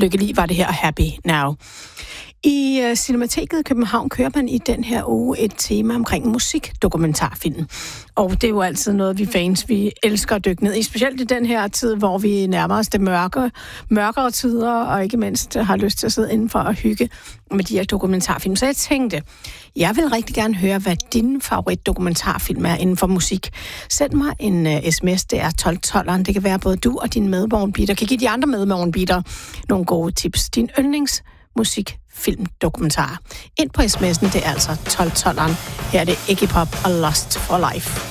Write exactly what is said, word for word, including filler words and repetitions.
Lykke Li var det her Happy Now. I uh, Cinemateket i København kører man i den her uge et tema omkring musikdokumentarfilm. Og det er jo altid noget, vi fans vi elsker at dykke ned i. Specielt i den her tid, hvor vi nærmer os det mørke, mørkere tider, og ikke mindst har lyst til at sidde indenfor og hygge med de her dokumentarfilm. Så jeg tænkte, jeg vil rigtig gerne høre, hvad din favoritdokumentarfilm er inden for musik. Send mig en uh, sms, det er tolv tolveren. Det kan være både du og din medmorgenbeater. Kan give de andre medmorgenbeater nogle gode tips. Din yndlings musikfilmdokumentar. Ind på sms'en, det er altså tolv tolveren. Her er det Iggy Pop og Lost for Life.